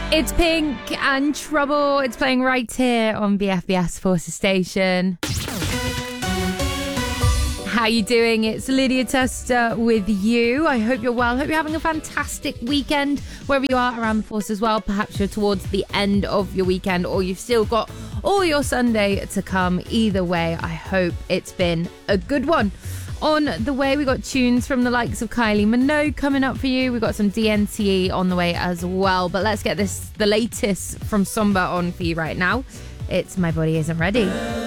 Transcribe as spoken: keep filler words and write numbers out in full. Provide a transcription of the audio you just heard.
It's Pink and Trouble. It's playing right here on B F B S Forces Station. How you doing? It's Lydia Tester with you. I hope you're well. I hope you're having a fantastic weekend wherever you are around the Force as well. Perhaps you're towards the end of your weekend or you've still got all your Sunday to come. Either way, I hope it's been a good one. On the way, we got tunes from the likes of Kylie Minogue coming up for you. We've got some D N T E on the way as well. But let's get this, the latest from Somba on for you right now. It's My Body Isn't Ready.